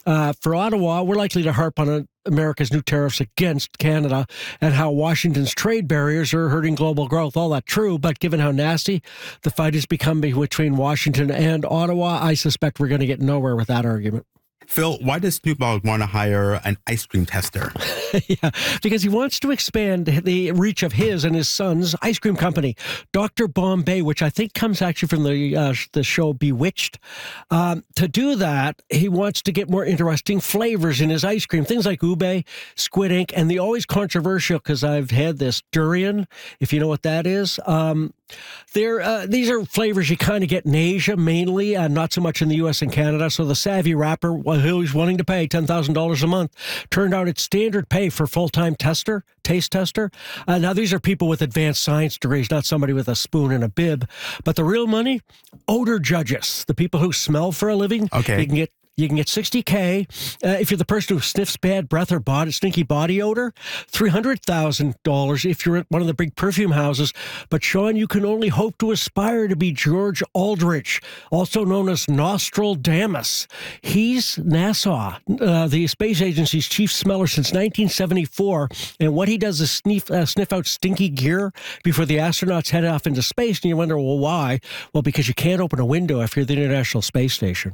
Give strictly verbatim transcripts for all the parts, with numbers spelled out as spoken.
Uh, for Ottawa, we're likely to harp on a, America's new tariffs against Canada and how Washington's trade barriers are hurting global growth. All that true, but given how nasty the fight has become between Washington and Ottawa, I suspect we're going to get nowhere with that argument. Phil, why does Snoop Dogg want to hire an ice cream tester? Yeah, because he wants to expand the reach of his and his son's ice cream company, Doctor Bombay, which I think comes actually from the uh, the show Bewitched. Um, to do that, he wants to get more interesting flavors in his ice cream, things like ube, squid ink, and the always controversial, because I've had this, durian, if you know what that is. Um, They're, uh, these are flavors you kind of get in Asia mainly, uh, not so much in the U S and Canada. So the savvy rapper, well, who was wanting to pay ten thousand dollars a month, turned out it's standard pay for full-time tester, taste tester. Uh, now, these are people with advanced science degrees, not somebody with a spoon and a bib. But the real money, odor judges, the people who smell for a living. Okay. You can get You can get sixty K uh, if you're the person who sniffs bad breath or body, stinky body odor, three hundred thousand dollars if you're at one of the big perfume houses. But, Sean, you can only hope to aspire to be George Aldrich, also known as Nostradamus. He's NASA, uh, the space agency's chief smeller since nineteen seventy-four, and what he does is sniff, uh, sniff out stinky gear before the astronauts head off into space, and you wonder, well, why? Well, because you can't open a window if you're at the International Space Station.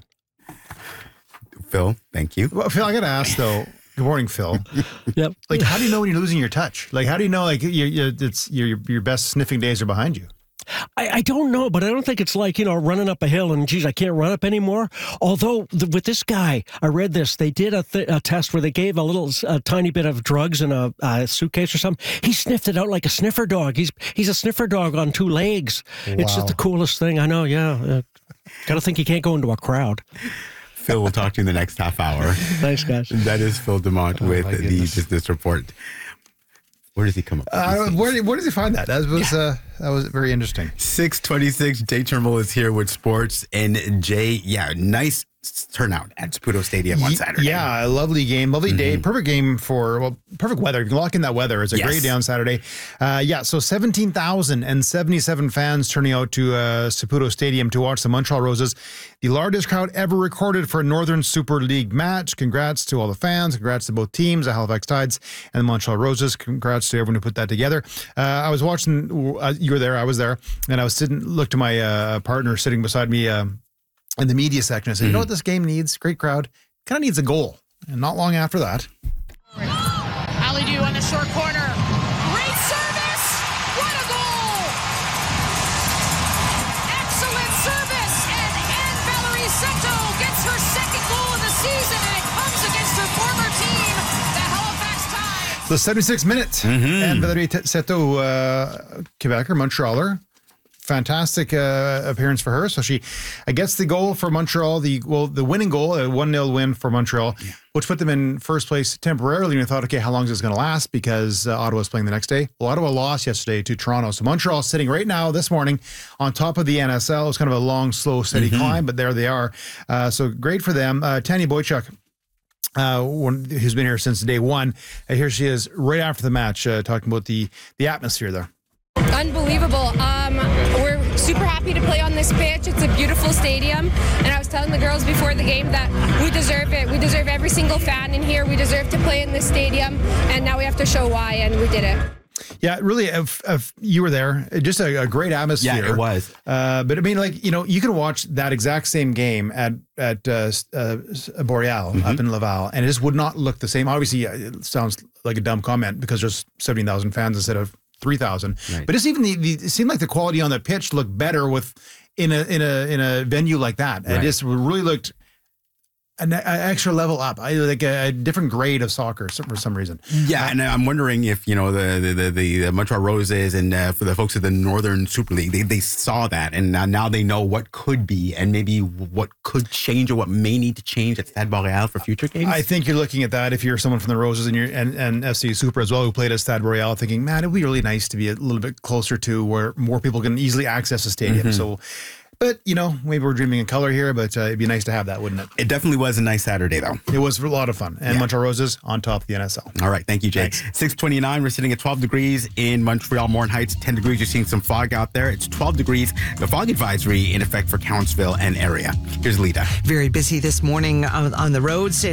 Phil, thank you. Well, Phil, I got to ask, though. Good morning, Phil. Yep. Like, how do you know when you're losing your touch? Like, how do you know, like, you you it's your your best sniffing days are behind you? I, I don't know, but I don't think it's like, you know, running up a hill and, geez, I can't run up anymore. Although, the, with this guy, I read this, they did a, th- a test where they gave a little, a tiny bit of drugs in a, a suitcase or something. He sniffed it out like a sniffer dog. He's he's a sniffer dog on two legs. Wow. It's just the coolest thing. I know, yeah. Uh, Got to think you can't go into a crowd. Phil, we'll talk to you in the next half hour. Thanks, guys. That is Phil DeMont Oh, with my the goodness. Business Report. Where does he come up with Uh, these where, things? where does he find that? That was uh, that was very interesting. six twenty-six, Jay Turnbull is here with sports. And Jay, yeah, nice turnout at Saputo Stadium on Saturday. Yeah, a lovely game, lovely mm-hmm. day, perfect game for, well, perfect weather. You can lock in that weather. It's a yes. great day on Saturday. Uh, yeah, so seventeen thousand seventy-seven fans turning out to uh, Saputo Stadium to watch the Montreal Roses, the largest crowd ever recorded for a Northern Super League match. Congrats to all the fans. Congrats to both teams, the Halifax Tides and the Montreal Roses. Congrats to everyone who put that together. Uh, I was watching, uh, you were there, I was there, and I was sitting, looked to my uh, partner sitting beside me, uh, in the media section. I said, mm-hmm. you know what this game needs? Great crowd. Kind of needs a goal. And not long after that. Alidou on the short corner. Great service. What a goal. Excellent service. And Anne-Valerie Seto gets her second goal of the season, and it comes against her former team, the Halifax Tides. The seventy-six minutes. Mm-hmm. Anne-Valerie Seto, uh, Quebecer, Montrealer. Fantastic uh, appearance for her. So she uh, gets the goal for Montreal, the well, the winning goal, a one nil win for Montreal, yeah. which put them in first place temporarily. And we thought, okay, how long is this going to last? Because uh, Ottawa's playing the next day. Well, Ottawa lost yesterday to Toronto. So Montreal sitting right now this morning on top of the N S L. It's kind of a long, slow, steady mm-hmm. climb, but there they are. Uh, so great for them. Uh, Tanya Boychuk, Uh, one, who's been here since day one. Uh, here she is right after the match uh, talking about the, the atmosphere there. Unbelievable. Um, we're super happy to play on this pitch. It's a beautiful stadium. And I was telling the girls before the game that we deserve it. We deserve every single fan in here. We deserve to play in this stadium. And now we have to show why, and we did it. Yeah, really, if, if you were there, just a, a great atmosphere. Yeah, it was. Uh, but I mean, like, you know, you can watch that exact same game at at uh, uh, Boreal mm-hmm. up in Laval, and it just would not look the same. Obviously, it sounds like a dumb comment because there's seventeen thousand fans instead of three thousand. Right. But just even the, the, it seemed like the quality on the pitch looked better with in a in a in a venue like that. Right. It just really looked an, an extra level up, I, like a, a different grade of soccer for some reason. Yeah, uh, and I'm wondering if, you know, the the the, the Montreal Roses and uh, for the folks of the Northern Super League, they, they saw that, and now, now they know what could be and maybe what could change or what may need to change at Stade Boreal for future games. I think you're looking at that if you're someone from the Roses and you're and, and F C Super as well, who played at Stade Boreal, thinking, man, it'd be really nice to be a little bit closer to where more people can easily access the stadium. Mm-hmm. So. But, you know, maybe we're dreaming in color here, but uh, it'd be nice to have that, wouldn't it? It definitely was a nice Saturday, though. It was a lot of fun. And yeah. Montreal Roses on top of the N S L. All right. Thank you, Jay. Thanks. six twenty-nine, we're sitting at twelve degrees in Montreal. Morin Heights, ten degrees. You're seeing some fog out there. It's twelve degrees. The fog advisory in effect for Countsville and area. Here's Lita. Very busy this morning on, on the roads.